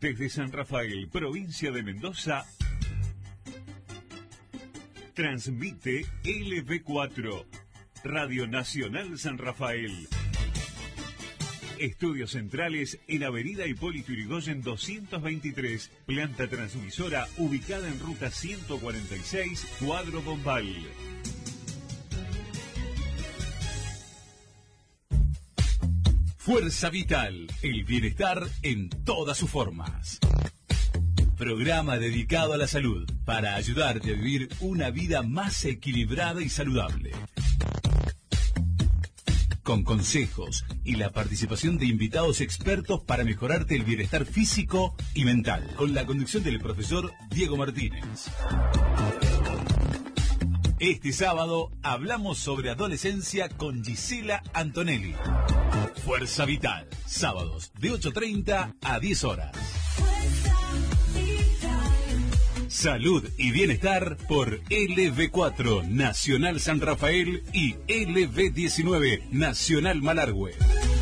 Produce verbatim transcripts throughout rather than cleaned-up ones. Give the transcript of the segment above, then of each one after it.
Desde San Rafael, provincia de Mendoza, transmite L B cuatro, Radio Nacional San Rafael. Estudios centrales en Avenida Hipólito Yrigoyen doscientos veintitrés, planta transmisora ubicada en ruta ciento cuarenta y seis, Cuadro Bombal. Fuerza Vital, el bienestar en todas sus formas. Programa dedicado a la salud para ayudarte a vivir una vida más equilibrada y saludable. Con consejos y la participación de invitados expertos para mejorarte el bienestar físico y mental. Con la conducción del profesor Diego Martínez. Este sábado hablamos sobre adolescencia con Gisela Antonelli. Fuerza Vital, sábados de ocho treinta a diez horas. Salud y bienestar por L B cuatro Nacional San Rafael y L B diecinueve Nacional Malargüe.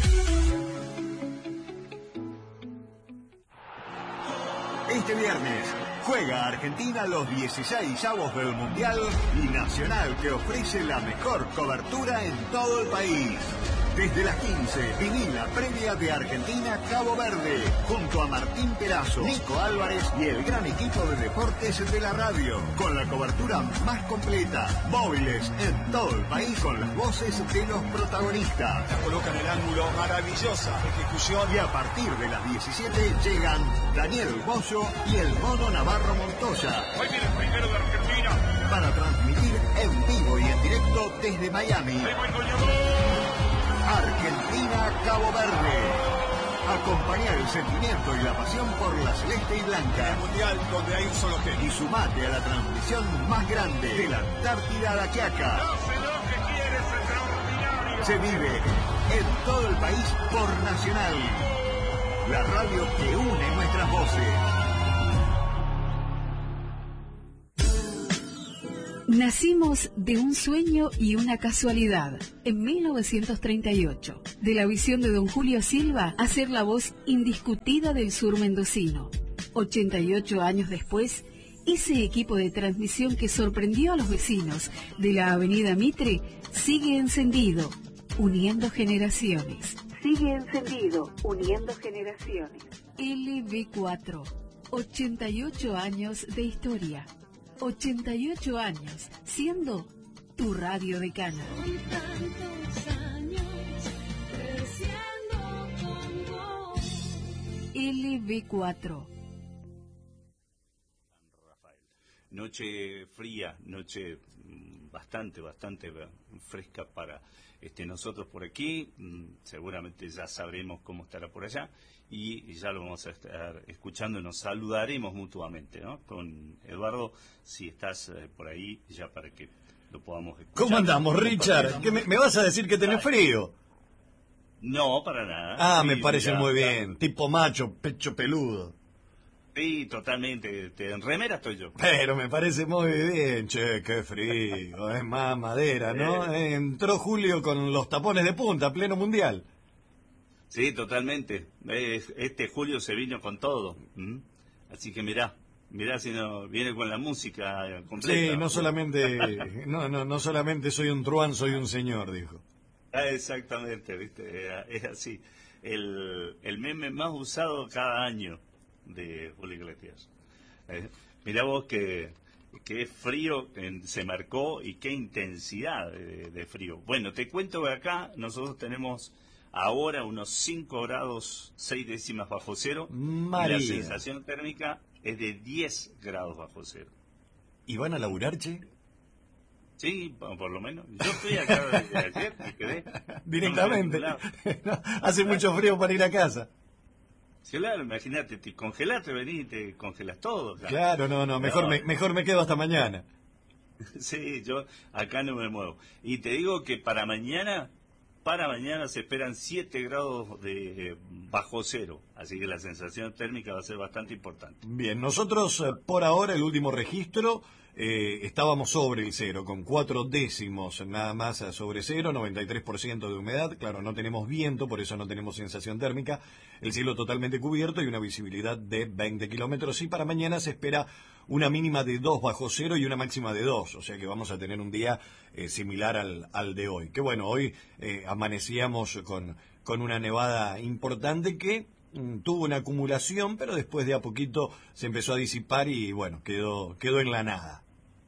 Este viernes juega Argentina los dieciseisavos del Mundial y Nacional te ofrece la mejor cobertura en todo el país. Desde las quince, viví la previa de Argentina-Cabo Verde, junto a Martín Perazo, Nico Álvarez y el gran equipo de deportes de la radio, con la cobertura más completa, móviles en todo el país con las voces de los protagonistas. La coloca en el ángulo, maravillosa ejecución. Y a partir de las diecisiete llegan Daniel Bollo y el Mono Navarro Montoya. Hoy viene el primero de Argentina. Para transmitir en vivo y en directo desde Miami. ¡Ahí va el goleador! Argentina-Cabo Verde. Acompañar el sentimiento y la pasión por la celeste y blanca. El mundial donde hay un solo genio. Y sumate a la transmisión más grande de la Antártida a la Quiaca. No sé lo que quieres, extraordinario. Se vive en todo el país por Nacional. La radio que une nuestras voces. Nacimos de un sueño y una casualidad, en mil novecientos treinta y ocho, de la visión de don Julio Silva a ser la voz indiscutida del sur mendocino. ochenta y ocho años después, ese equipo de transmisión que sorprendió a los vecinos de la avenida Mitre sigue encendido, uniendo generaciones. Sigue encendido, uniendo generaciones. L B cuatro, ochenta y ocho años de historia. ochenta y ocho años, siendo tu radio decana. Con tantos años, creciendo con vos. L B cuatro. Rafael. Noche fría, noche bastante, bastante fresca para este nosotros por aquí. Seguramente ya sabremos cómo estará por allá. Y ya lo vamos a estar escuchando, nos saludaremos mutuamente, ¿no? Con Eduardo, si estás eh, por ahí, ya para que lo podamos escuchar. ¿Cómo andamos, Richard? ¿Qué me, me vas a decir que tenés frío? No, para nada. Ah, sí, me parece ya, muy ya. bien, tipo macho, pecho peludo. Sí, totalmente, te, en remera estoy yo. Pero me parece muy bien, che, qué frío, es más madera, ¿no? Eh. Entró Julio con los tapones de punta, pleno mundial. Sí, totalmente. Este Julio se vino con todo. ¿Mm? Así que mirá, mirá si no viene con la música completa. Sí, no solamente, no, no, no solamente soy un truán, soy un señor, dijo. Ah, exactamente, viste, es así. El, el meme más usado cada año de Julio Iglesias. Eh, mirá vos que, que frío en, se marcó y qué intensidad de, de frío. Bueno, te cuento que acá nosotros tenemos ahora unos cinco grados seis décimas bajo cero. María. Y la sensación térmica es de diez grados bajo cero. ¿Y van a laburar, che? Sí, por lo menos. Yo estoy acá desde ayer y quedé. Directamente. No, hace mucho frío para ir a casa. Sí, claro, imagínate, te congelás, te venís y te congelas todo. Claro, claro no, no, mejor, no. Me, mejor me quedo hasta mañana. Sí, yo acá no me muevo. Y te digo que para mañana... Para mañana se esperan siete grados de bajo cero. Así que la sensación térmica va a ser bastante importante. Bien, nosotros eh, por ahora, el último registro, eh, estábamos sobre el cero, con cuatro décimos nada más eh, sobre cero, noventa y tres por ciento de humedad. Claro, no tenemos viento, por eso no tenemos sensación térmica. El cielo totalmente cubierto y una visibilidad de veinte kilómetros. Y para mañana se espera una mínima de dos bajo cero y una máxima de dos. O sea que vamos a tener un día eh, similar al, al de hoy. Que bueno, hoy eh, amanecíamos con, con una nevada importante que tuvo una acumulación, pero después de a poquito se empezó a disipar y bueno, quedó quedó en la nada.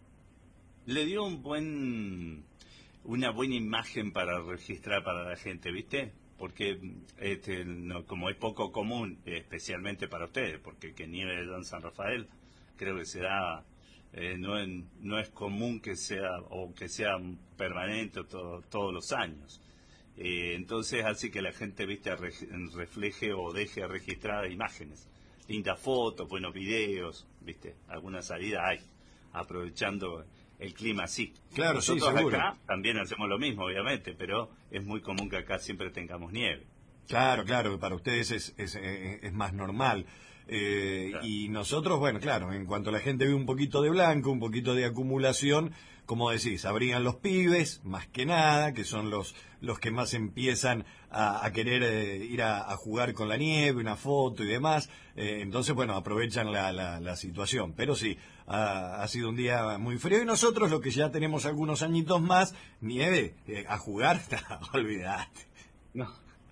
Le dio un buen una buena imagen para registrar para la gente, ¿viste? Porque este, no, como es poco común, especialmente para ustedes, porque que nieve allá en San Rafael, creo que se da, eh, no, en, no es común que sea, o que sea permanente todo, todos los años. Eh, entonces hace que la gente, viste, re, refleje o deje registradas imágenes, lindas fotos, buenos videos, viste, alguna salida hay, aprovechando el clima así. Claro, nosotros sí, seguro. Acá también hacemos lo mismo, obviamente, pero es muy común que acá siempre tengamos nieve. Claro, claro, para ustedes es, es, es más normal. Eh, Claro. Y nosotros, bueno, claro, en cuanto la gente ve un poquito de blanco, un poquito de acumulación, como decís, habrían los pibes, más que nada, que son los los que más empiezan a, a querer eh, ir a, a jugar con la nieve, una foto y demás. Eh, entonces, bueno, aprovechan la, la, la situación. Pero sí, ha, ha sido un día muy frío y nosotros, los que ya tenemos algunos añitos más, nieve, eh, a jugar, olvidate. No.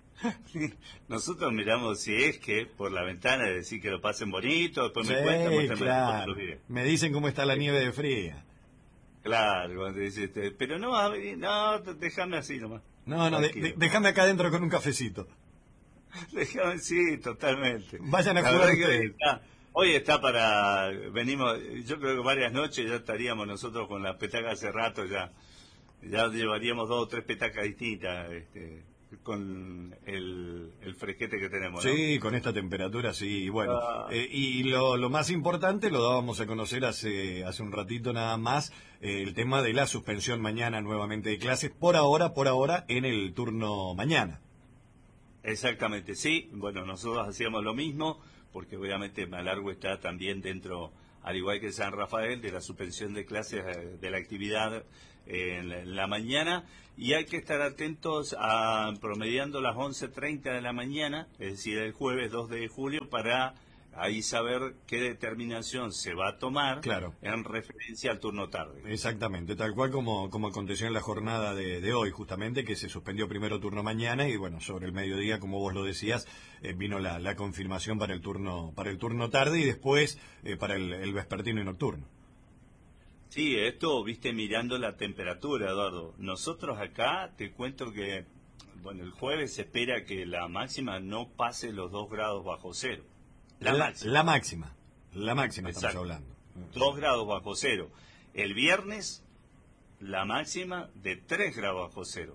Nosotros miramos si es que por la ventana decir que lo pasen bonito, después Sí, me cuentan, muéstrame claro. los videos. Me dicen cómo está la nieve de fría. Claro, cuando dice, este, pero no vas a venir, no, déjame así nomás. No, no, de- Tranquilo. de- déjame acá adentro con un cafecito. Déjame, sí, totalmente. Vayan a La jugar verdad que hoy ustedes. está, hoy está para, venimos, yo creo que varias noches ya estaríamos nosotros con las petacas hace rato ya, ya llevaríamos dos o tres petacas distintas, este, con el, el fresquete que tenemos, ¿no? Sí, con esta temperatura, sí. Y bueno, Ah. eh, y lo, lo más importante, lo dábamos a conocer hace, hace un ratito nada más, eh, el tema de la suspensión mañana nuevamente de clases, por ahora, por ahora, en el turno mañana. Exactamente, sí. Bueno, nosotros hacíamos lo mismo, porque obviamente Malargüe está también dentro, al igual que San Rafael, de la suspensión de clases eh, de la actividad eh, en, la, en la mañana, y hay que estar atentos a promediando las once treinta de la mañana, es decir, el jueves dos de julio, para ahí saber qué determinación se va a tomar Claro. en referencia al turno tarde. Exactamente, tal cual como, como aconteció en la jornada de, de hoy, justamente, que se suspendió primero turno mañana y bueno, sobre el mediodía, como vos lo decías, eh, vino la, la confirmación para el turno para el turno tarde y después eh, para el, el vespertino y nocturno. Sí, esto, viste, mirando la temperatura, Eduardo. Nosotros acá, te cuento que, bueno, el jueves se espera que la máxima no pase los dos grados bajo cero. La, máxima. La máxima, la máxima Exacto. estamos hablando. dos grados bajo cero. El viernes, la máxima de tres grados bajo cero.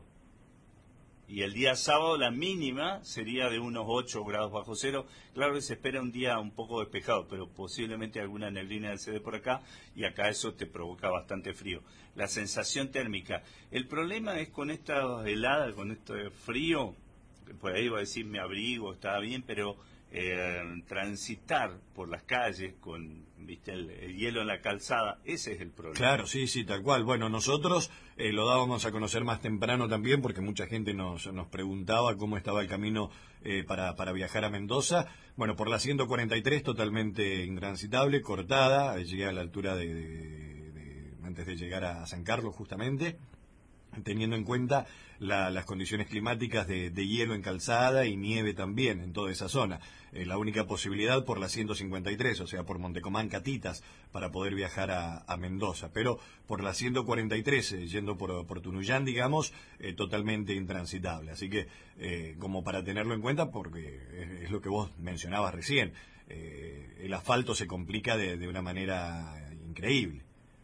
Y el día sábado, la mínima sería de unos ocho grados bajo cero. Claro que se espera un día un poco despejado, pero posiblemente alguna neblina se dé por acá, y acá eso te provoca bastante frío. La sensación térmica. El problema es con esta helada, con este frío, por ahí va a decir me abrigo, está bien, pero eh, transitar por las calles con, viste, el, el hielo en la calzada, ese es el problema. Claro, sí, sí, tal cual. Bueno, nosotros eh, lo dábamos a conocer más temprano también porque mucha gente nos, nos preguntaba cómo estaba el camino eh, para, para viajar a Mendoza. Bueno, por la ciento cuarenta y tres totalmente intransitable, cortada, llegué a la altura de, de- de- antes de llegar a San Carlos justamente, teniendo en cuenta la- las condiciones climáticas de, de hielo en calzada y nieve también en toda esa zona. Eh, la única posibilidad por la ciento cincuenta y tres, o sea, por Montecomán, Catitas, para poder viajar a, a Mendoza. Pero por la ciento cuarenta y tres, eh, yendo por, por Tunuyán, digamos, eh, totalmente intransitable. Así que, eh, como para tenerlo en cuenta, porque es, es lo que vos mencionabas recién, eh, el asfalto se complica de, de una manera increíble.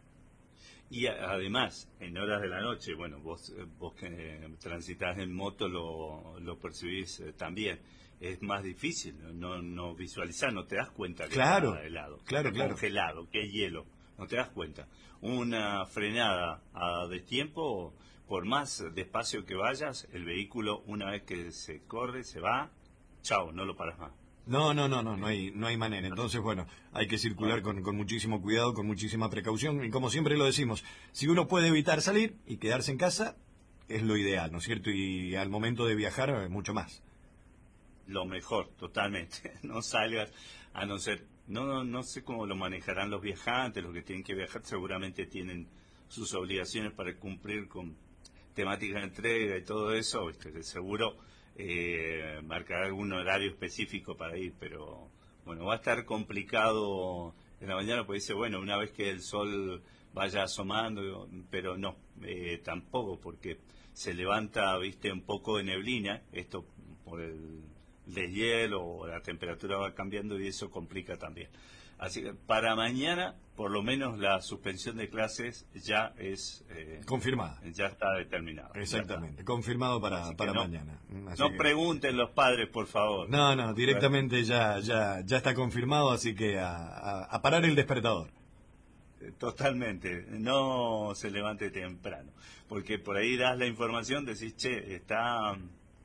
Y a- además, en horas de la noche, bueno, vos, eh, vos que eh, transitas en moto lo, lo percibís eh, también. Es más difícil, no, no visualizar, no te das cuenta que Claro, está helado, claro, está claro. congelado, que es hielo, no te das cuenta. Una frenada a destiempo, por más despacio que vayas, el vehículo, una vez que se corre, se va, chao, no lo paras más. No, no, no, no, no hay, no hay manera. Entonces, bueno, hay que circular con, con muchísimo cuidado, con muchísima precaución. Y como siempre lo decimos, si uno puede evitar salir y quedarse en casa, es lo ideal, ¿no es cierto? Y al momento de viajar, mucho más. Lo mejor, totalmente. No salgas, a no ser... No, no, no sé cómo lo manejarán los viajantes, los que tienen que viajar seguramente tienen sus obligaciones para cumplir con temática de entrega y todo eso, ¿viste? Que seguro eh, marcará algún horario específico para ir, pero bueno, va a estar complicado en la mañana, porque dice, bueno, una vez que el sol vaya asomando, pero no, eh, tampoco, porque se levanta, viste, un poco de neblina, esto por el deshielo, o la temperatura va cambiando y eso complica también. Así que para mañana, por lo menos la suspensión de clases ya es... Eh, confirmada. Ya está determinada. Exactamente, confirmado para, para no, mañana. Así no que... pregunten los padres, por favor. No, no, directamente ya, ya, ya está confirmado, así que a, a, a parar el despertador. Totalmente, no se levante temprano, porque por ahí das la información, decís, che, está...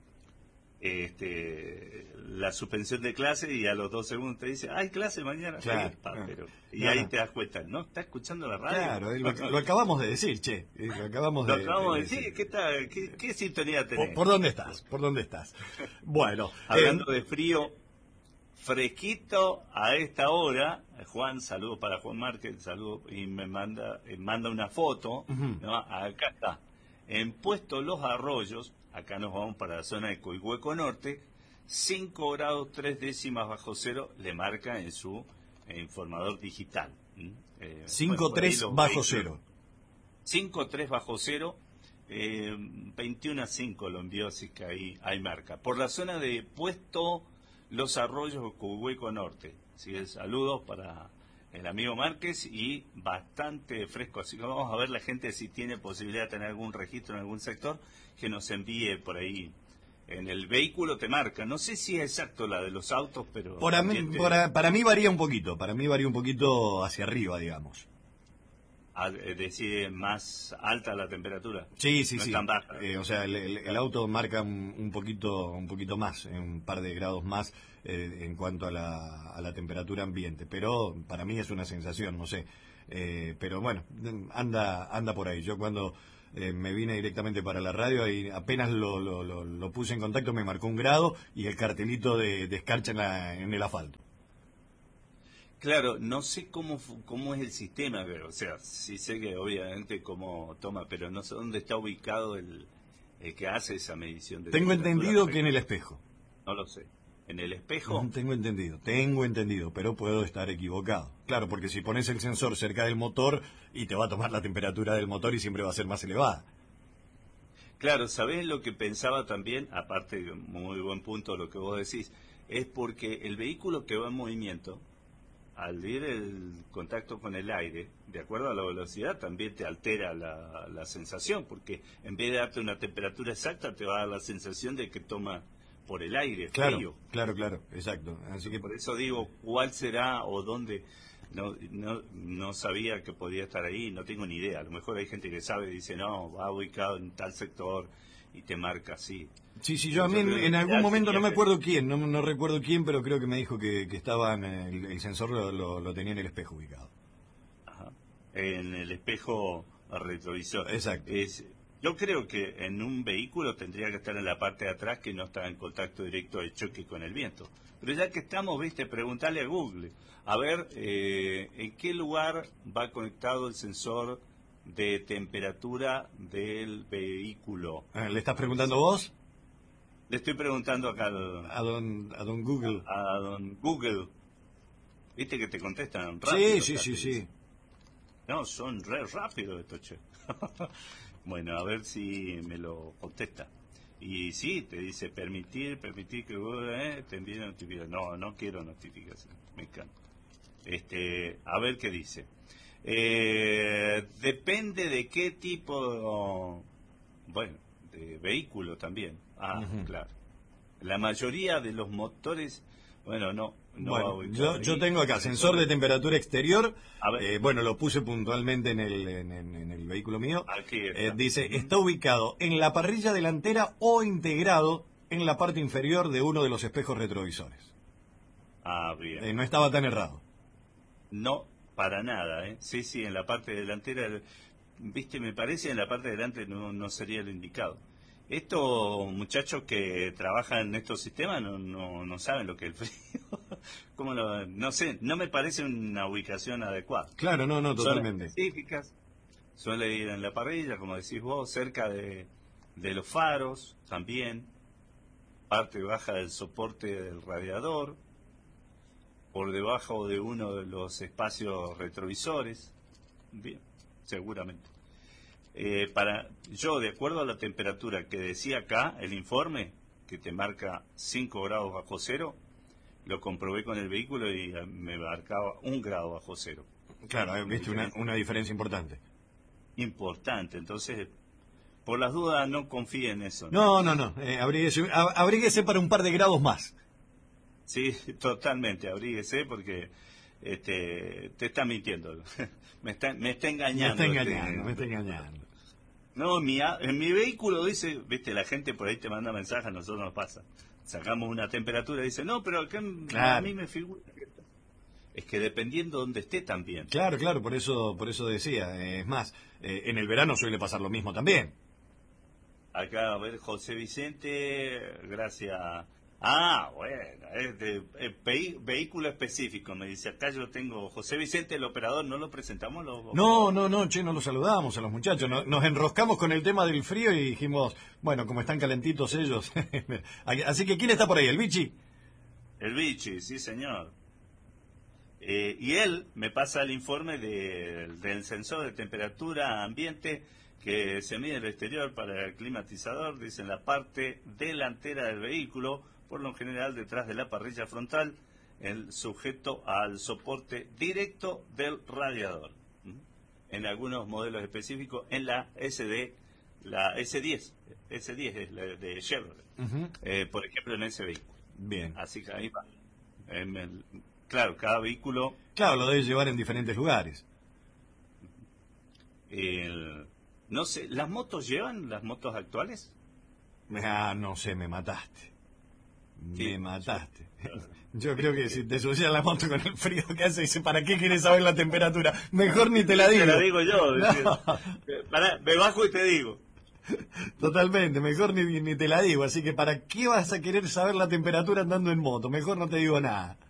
Este, la suspensión de clase y a los dos segundos te dice, hay clase mañana. Claro, sí, pa, claro. Pero, y No, ahí no. te das cuenta, ¿no? ¿Está escuchando la radio? Claro, lo, lo acabamos de decir, che. Lo acabamos, Lo de, acabamos de de decir. ¿Qué, está, qué, qué sintonía tenés? ¿Por, ¿Por dónde estás? ¿Por dónde estás? Bueno. Hablando eh, de frío, fresquito a esta hora, Juan, saludo para Juan Márquez, saludo, y me manda, eh, manda una foto, uh-huh. ¿no? Acá está. En Puesto Los Arroyos, acá nos vamos para la zona de Coihueco Norte, cinco grados tres décimas bajo cero le marca en su eh, informador digital. Eh, cinco tres bueno, bajo cero. cinco tres bajo cero, eh, veintiuno a cinco lo envió, así que ahí hay marca. Por la zona de Puesto Los Arroyos, Coihueco Norte. Así que saludos para el amigo Márquez y bastante fresco. Así que vamos a ver la gente si tiene posibilidad de tener algún registro en algún sector, que nos envíe por ahí. En el vehículo te marca, no sé si es exacto la de los autos, pero... Por mí, te... para, para mí varía un poquito, para mí varía un poquito hacia arriba, digamos. A, es decir, más alta la temperatura. Sí, sí, no sí. Es tan baja. Eh, o sea, el, el, el auto marca un, un poquito un poquito más, un par de grados más eh, en cuanto a la, a la temperatura ambiente, pero para mí es una sensación, no sé. Eh, pero bueno, anda anda por ahí. Yo cuando... Eh, me vine directamente para la radio y apenas lo, lo, lo, lo puse en contacto me marcó un grado y el cartelito de, de escarcha en, la, en el asfalto. Claro, no sé cómo cómo es el sistema, pero, o sea, sí sé que obviamente cómo toma, pero no sé dónde está ubicado el, el que hace esa medición de Tengo temperatura. entendido que en el espejo. No lo sé. ¿En el espejo? No, tengo entendido, tengo entendido, pero puedo estar equivocado. Claro, porque si pones el sensor cerca del motor y te va a tomar la temperatura del motor y siempre va a ser más elevada. Claro, ¿sabés lo que pensaba también? Aparte, muy buen punto lo que vos decís, es porque el vehículo que va en movimiento, al ir el contacto con el aire, de acuerdo a la velocidad, también te altera la, la sensación, porque en vez de darte una temperatura exacta, te va a dar la sensación de que toma... por el aire, claro, frío. Claro, claro, exacto. Así que por eso digo, ¿cuál será o dónde? No, no, no sabía que podía estar ahí, no tengo ni idea. A lo mejor hay gente que sabe y dice, no, va ubicado en tal sector y te marca así. Sí, sí, yo a mí en, en algún momento, no me acuerdo quién, no, no recuerdo quién, pero creo que me dijo que, que estaba en el, el sensor, lo, lo, lo tenía en el espejo ubicado. Ajá. En el espejo retrovisor. Exacto. Es, Yo creo que en un vehículo tendría que estar en la parte de atrás que no está en contacto directo de choque con el viento. Pero ya que estamos, viste, preguntarle a Google, a ver eh, en qué lugar va conectado el sensor de temperatura del vehículo. ¿Le estás preguntando vos? Le estoy preguntando acá al, a don a don Google. A don Google. Viste que te contestan rápido. Sí, sí, sí, sí. No, son re rápidos estos, che. Bueno, a ver si me lo contesta. Y sí, te dice permitir, permitir que eh, te envíe notificación. No, no quiero notificación. Me encanta. Este, a ver qué dice. Eh, depende de qué tipo, bueno, de vehículo también. Ah, uh-huh. Claro. La mayoría de los motores, bueno, no. No bueno, yo, yo tengo acá sensor de temperatura exterior, eh, bueno, lo puse puntualmente en el, en, en, en el vehículo mío. Eh, dice, está ubicado en la parrilla delantera o integrado en la parte inferior de uno de los espejos retrovisores. Ah, bien. Eh, no estaba tan errado. No, para nada, ¿eh? Sí, sí, en la parte delantera, viste, me parece en la parte delante no, no sería lo indicado. Estos muchachos que trabajan en estos sistemas no, no, no saben lo que es el frío. ¿Cómo lo, no sé, no me parece una ubicación adecuada. Claro, no, no, totalmente. Son específicas, suele ir en la parrilla, como decís vos, cerca de, de los faros también, parte baja del soporte del radiador, por debajo de uno de los espacios retrovisores, bien, seguramente. Eh, para yo, de acuerdo a la temperatura que decía acá, el informe, que te marca cinco grados bajo cero, lo comprobé con el vehículo y me marcaba un grado bajo cero. Claro, eh, viste una, una diferencia importante. Importante, entonces, por las dudas, no confíe en eso. No, no, no, eh, abríguese, a- abríguese para un par de grados más. Sí, totalmente, abríguese porque este, te está mintiendo. me, está, me está Me engañando. está este- engañando, me está engañando. No, mi, a- en mi vehículo dice, viste, la gente por ahí te manda mensajes, a nosotros nos pasa. Sacamos una temperatura y dice, no, pero acá m- a Claro. mí me figura. que está". Es que dependiendo dónde esté también. Claro, claro, por eso, por eso decía. eh, es más, eh, en el verano suele pasar lo mismo también. Acá, a ver, José Vicente, gracias. Ah, bueno, es de eh, vehi- vehículo específico, me dice. Acá yo tengo José Vicente, el operador, ¿no lo presentamos? Los, No, no, no, che, no los saludamos a los muchachos. No- nos enroscamos con el tema del frío y dijimos, bueno, como están calentitos ellos. Así que, ¿quién está por ahí? ¿El Bichi? El Vichy, sí, señor. Eh, y él me pasa el informe de- del sensor de temperatura ambiente que se mide en el exterior para el climatizador, dice en la parte delantera del vehículo, por lo general detrás de la parrilla frontal, el sujeto al soporte directo del radiador. ¿Mm? En algunos modelos específicos, en la S D, la S diez, S diez es la de Chevrolet, Ujú. eh, por ejemplo en ese vehículo. Bien. Así que ahí va. En el- claro, cada vehículo, Claro, lo debes llevar en diferentes lugares. el- no sé, ¿las motos llevan las motos actuales? Ah, no sé, me mataste. Sí. Me mataste. Yo creo que si te subías la moto con el frío que hace, dice, ¿para qué quieres saber la temperatura? Mejor ni te la digo. Te la digo yo. No. decía. Eh, Pará, me bajo y te digo. Totalmente, mejor ni, ni te la digo. Así que, ¿para qué vas a querer saber la temperatura andando en moto? Mejor no te digo nada.